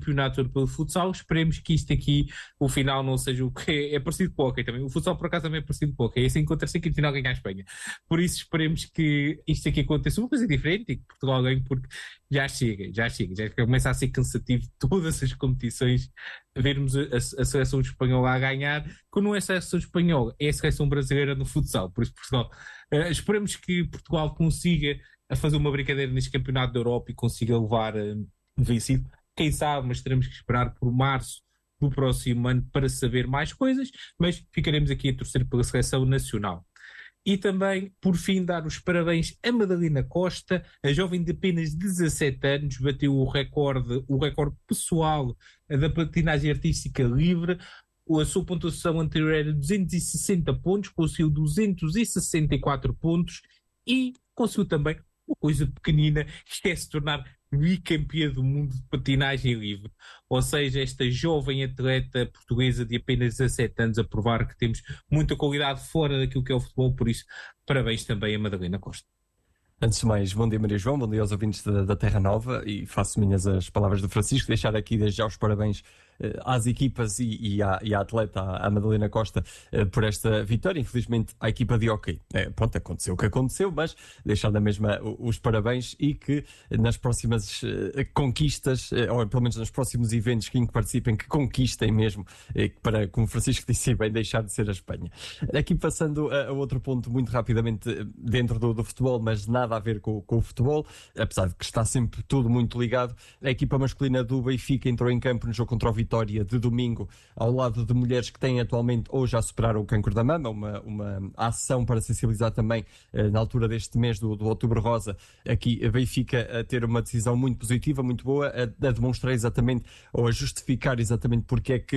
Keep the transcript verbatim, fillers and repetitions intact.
campeonato europeu de futsal. Esperemos que isto aqui, o final não seja o que é, é parecido com o hockey também. O futsal, por acaso, também é parecido com o hockey. É assim encontra-se aqui no final ganhar a Espanha. Por isso, esperemos que isto aqui aconteça uma coisa diferente e que Portugal ganhe, porque já chega, já chega. Já começa a ser cansativo todas as competições vermos a, a, a seleção espanhola a ganhar, que não é a seleção espanhola, é a seleção brasileira no futsal. Por isso, Portugal, uh, esperemos que Portugal consiga a fazer uma brincadeira neste campeonato da Europa e consiga levar uh, vencido. Quem sabe, mas teremos que esperar por março do próximo ano para saber mais coisas, mas ficaremos aqui a torcer pela seleção nacional. E também, por fim, dar os parabéns a Madalena Costa, a jovem de apenas dezassete anos, bateu o recorde, o recorde pessoal da patinagem artística livre. A sua pontuação anterior era duzentos e sessenta pontos, conseguiu duzentos e sessenta e quatro pontos e conseguiu também uma coisa pequenina, que é se tornar bicampeã do mundo de patinagem livre. Ou seja, esta jovem atleta portuguesa de apenas dezassete anos a provar que temos muita qualidade fora daquilo que é o futebol, por isso, parabéns também a Madalena Costa. Antes de mais, bom dia Maria João, bom dia aos ouvintes da, da Terra Nova, e faço minhas as palavras do Francisco, deixar aqui desde já os parabéns eh, às equipas e, e, à, e à atleta, à Madalena Costa, eh, por esta vitória. Infelizmente, à equipa de hóquei, eh, pronto, aconteceu o que aconteceu, mas deixar na mesma os parabéns e que nas próximas eh, conquistas, eh, ou pelo menos nos próximos eventos em que participem, que conquistem mesmo, eh, para, como o Francisco disse bem, deixar de ser a Espanha. Aqui passando a, a outro ponto muito rapidamente dentro do, do futebol, mas nada a ver com, com o futebol, apesar de que está sempre tudo muito ligado. A equipa masculina do Benfica entrou em campo no jogo contra o Vitória de domingo, ao lado de mulheres que têm atualmente ou já superaram o cancro da mama, uma, uma ação para sensibilizar também eh, na altura deste mês do, do Outubro Rosa. Aqui a Benfica a ter uma decisão muito positiva, muito boa, a, a demonstrar exatamente, ou a justificar exatamente porque é que